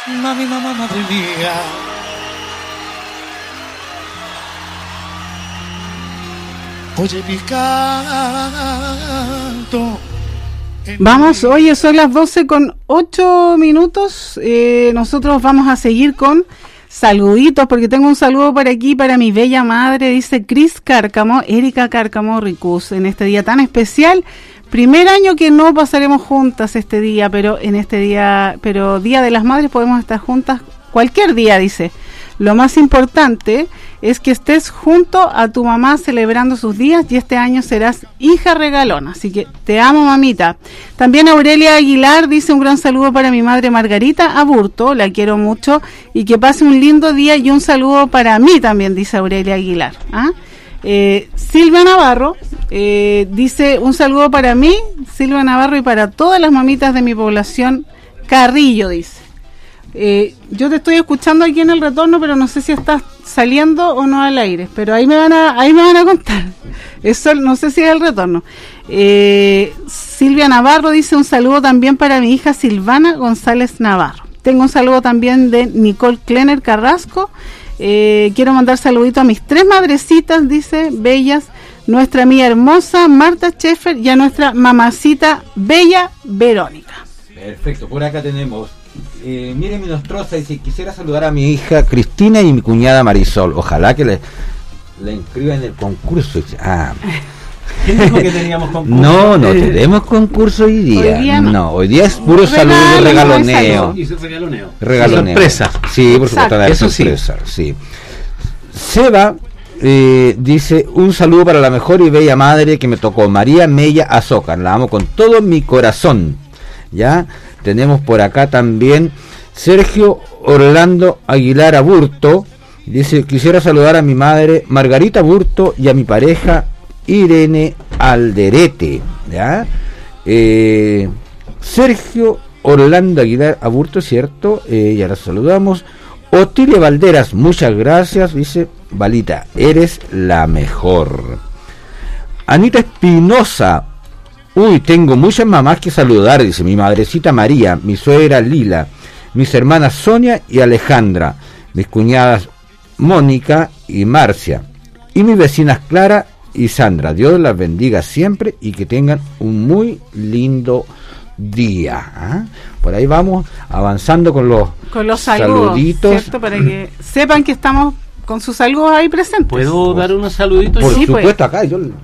Mami, mamá, madre mía. Oye, mi canto. Vamos, oye, son las 12:08. Nosotros vamos a seguir con saluditos, porque tengo un saludo por aquí para mi bella madre, dice Cris Cárcamo, Erika Cárcamo Ricus, en este día tan especial. Primer año que no pasaremos juntas este día, pero Día de las Madres podemos estar juntas cualquier día, dice. Lo más importante es que estés junto a tu mamá celebrando sus días y este año serás hija regalona. Así que te amo, mamita. También Aurelia Aguilar dice un gran saludo para mi madre Margarita Aburto, la quiero mucho y que pase un lindo día y un saludo para mí también, dice Aurelia Aguilar. Silvia Navarro dice un saludo para mí, Silvia Navarro, y para todas las mamitas de mi población Carrillo, dice. Yo te estoy escuchando aquí en el retorno, pero no sé si estás saliendo o no al aire, pero ahí me van a contar. Eso no sé si es el retorno. Silvia Navarro dice un saludo también para mi hija Silvana González Navarro. Tengo un saludo también de Nicole Klenner Carrasco. Quiero mandar saludito a mis 3 madrecitas, dice, bellas, nuestra amiga hermosa Marta Schaeffer y a nuestra mamacita bella Verónica. Perfecto, por acá tenemos Miren Minostroza, dice, quisiera saludar a mi hija Cristina y mi cuñada Marisol, ojalá que le inscriban en el concurso. ¿Quién dijo que teníamos concurso? No tenemos concurso hoy día. Hoy día es puro saludo, regaloneo. Y regaloneo. Sorpresa. Sí, por supuesto, eso sorpresa. Sí. Seba dice, un saludo para la mejor y bella madre que me tocó, María Mella Azócar, la amo con todo mi corazón. Ya tenemos por acá también Sergio Orlando Aguilar Aburto, dice, quisiera saludar a mi madre Margarita Aburto y a mi pareja Irene Alderete. ¿Ya? Sergio Orlando Aguilar Aburto, ¿cierto? Y ahora saludamos. Otilia Valderas, muchas gracias, dice, Valita, eres la mejor. Anita Espinosa, uy, tengo muchas mamás que saludar, dice, mi madrecita María, mi suegra Lila, mis hermanas Sonia y Alejandra, mis cuñadas Mónica y Marcia, y mis vecinas Clara y Sandra. Dios las bendiga siempre y que tengan un muy lindo día. Por ahí vamos avanzando con los saluditos, ¿cierto? Para que sepan que estamos con sus saludos ahí presentes. ¿Puedo dar unos saluditos? Por supuesto, acá yo. No,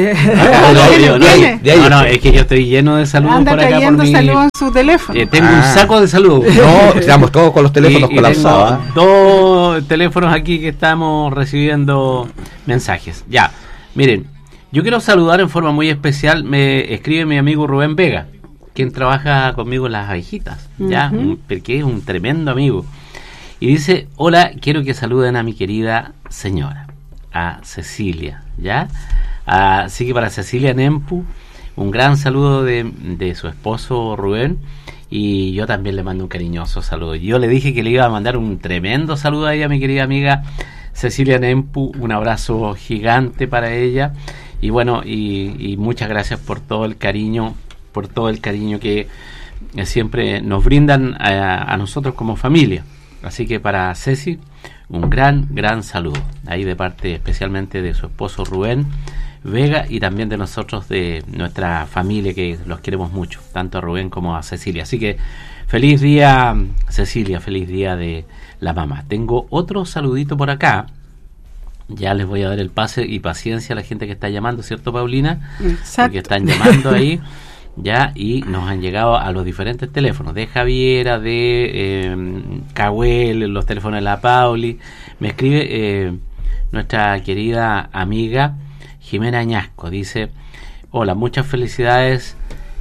es que yo estoy lleno de saludos. Anda por acá por mi saludos en su teléfono. Tengo un saco de saludos. No, estamos todos con los teléfonos colapsados. Tengo 2 teléfonos aquí que estamos recibiendo mensajes. Ya, miren, yo quiero saludar en forma muy especial. Me escribe mi amigo Rubén Vega, quien trabaja conmigo en Las Abejitas, ¿ya? Porque es un tremendo amigo. Y dice, hola, quiero que saluden a mi querida señora, a Cecilia, ¿ya? Así que para Cecilia Nempu, un gran saludo de su esposo Rubén, y yo también le mando un cariñoso saludo. Yo le dije que le iba a mandar un tremendo saludo a ella, mi querida amiga Cecilia Nempu, un abrazo gigante para ella, y bueno, y muchas gracias por todo el cariño que siempre nos brindan a nosotros como familia. Así que para Ceci, un gran saludo, ahí de parte especialmente de su esposo Rubén Vega y también de nosotros, de nuestra familia, que los queremos mucho, tanto a Rubén como a Cecilia. Así que feliz día, Cecilia, feliz día de la mamá. Tengo otro saludito por acá, ya les voy a dar el pase y paciencia a la gente que está llamando, ¿cierto, Paulina? Exacto. Porque están llamando ahí. Ya, y nos han llegado a los diferentes teléfonos de Javiera, de Cahuel, los teléfonos de la Pauli. Me escribe nuestra querida amiga Jimena Añasco, dice, hola, muchas felicidades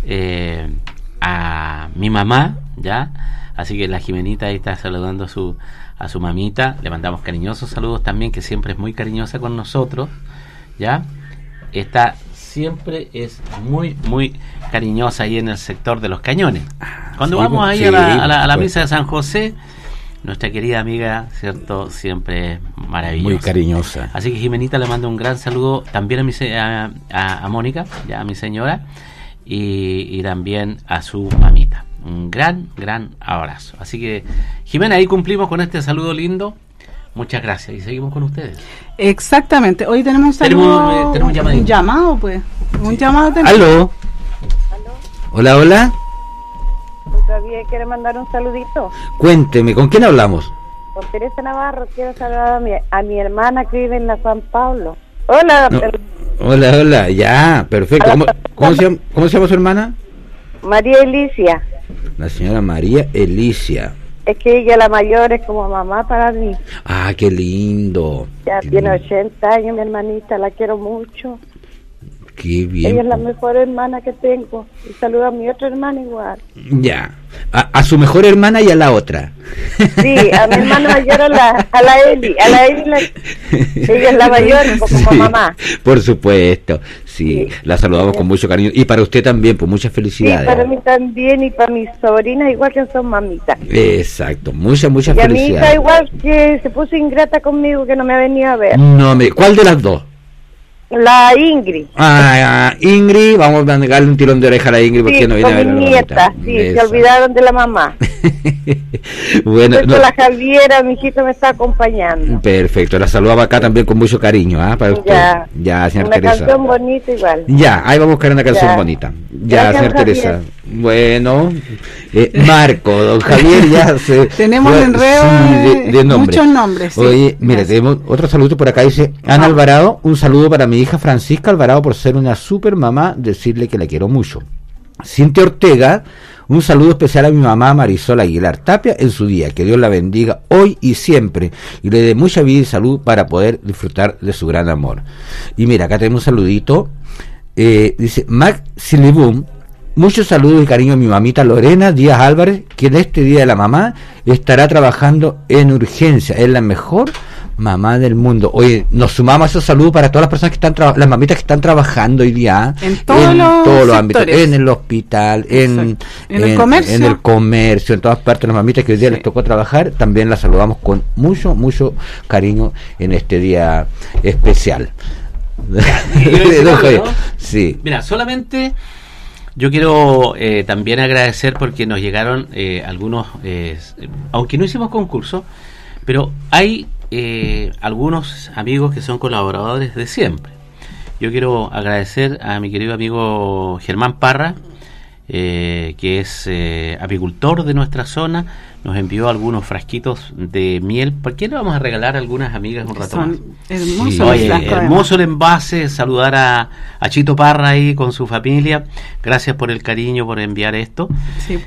a mi mamá, ya, así que la Jimenita ahí está saludando a su mamita, le mandamos cariñosos saludos también, que siempre es muy cariñosa con nosotros, ya, está siempre es muy cariñosa ahí en el sector de los Cañones. Cuando vamos ahí a la misa de San José, nuestra querida amiga, cierto, siempre es maravillosa, muy cariñosa. Así que Jimenita le manda un gran saludo también a Mónica, ya a mi señora, y también a su mamita. un gran abrazo. Así que, Jimena, ahí cumplimos con este saludo lindo. Muchas gracias y seguimos con ustedes. Exactamente. Hoy tenemos un saludo. Tenemos un llamado, pues. Un llamado. ¿Aló? Hola, hola. ¿Todavía quiere mandar un saludito? Cuénteme, ¿con quién hablamos? Con Teresa Navarro. Quiero saludar a mi hermana que vive en la San Pablo. Hola. No. Hola, ya, perfecto. ¿Cómo se llama su hermana? María Elicia. La señora María Elicia. Es que ella, la mayor, es como mamá para mí. Ah, qué lindo. Ya qué tiene lindo. 80 años, mi hermanita, la quiero mucho. Qué bien. Ella es la mejor hermana que tengo. Y saludo a mi otra hermana igual. Ya. A su mejor hermana y a la otra. Sí, a mi hermana mayor, a la Eli. Ella es la mayor, como Sí, mamá. Por supuesto. Sí, la saludamos con mucho cariño. Y para usted también, pues muchas Sí, felicidades. para mí también y para mis sobrinas, igual que son mamitas. Exacto, muchas Y a mi hija felicidades. igual que se puso ingrata conmigo, que no me ha venido a ver. No ¿Cuál de las dos? La Ingrid. Ingrid, vamos a darle un tirón de oreja a la Ingrid porque Sí, no viene a ver con a mi la nieta, mamita. sí, se Exacto. olvidaron de la mamá. Bueno, Por eso la Javiera, mi hijito, me está acompañando. perfecto, la saludaba acá también con mucho cariño, para usted. Ya, señor Una Teresa. canción bonita igual. Ya, ahí vamos a buscar una canción Ya. bonita. Ya, Gracias, señor Javier. Teresa. Bueno, Marco, don Javier ya se... Tenemos fue- enredo sí, de nombre. muchos nombres. Sí. Oye, mire, Gracias. tenemos otro saludo por acá, dice Ana Alvarado, un saludo para mi hija Francisca Alvarado por ser una super mamá, decirle que la quiero mucho. Cintia Ortega, un saludo especial a mi mamá Marisol Aguilar Tapia en su día, que Dios la bendiga hoy y siempre, y le dé mucha vida y salud para poder disfrutar de su gran amor. Y mira, acá tenemos un saludito, dice Mac Silibum, muchos saludos y cariño a mi mamita Lorena Díaz Álvarez, que en este Día de la Mamá estará trabajando en urgencia, es la mejor mamá del mundo. Oye, nos sumamos a esos saludos para todas las personas que están las mamitas que están trabajando hoy día En todos los ámbitos, sectores. en el hospital, en el comercio, en todas partes, las mamitas que hoy día les tocó trabajar, también las saludamos con mucho cariño en este día especial. Don Javier, ¿no? sí. Mira, solamente yo quiero también agradecer porque nos llegaron algunos, aunque no hicimos concurso, pero hay algunos amigos que son colaboradores de siempre. Yo quiero agradecer a mi querido amigo Germán Parra, que es apicultor de nuestra zona. Nos envió algunos frasquitos de miel. ¿Por qué le vamos a regalar a algunas amigas un rato más? Son hermosos Sí. los Oye, frascos, hermoso el envase. Saludar a Chito Parra ahí con su familia. Gracias por el cariño, por enviar esto. además. Sí,